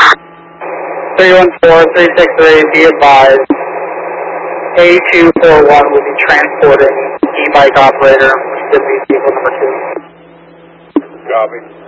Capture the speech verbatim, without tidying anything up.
three one four, three six three, be advised. A two four one will be transporting e-bike operator to vehicle number two. Copy.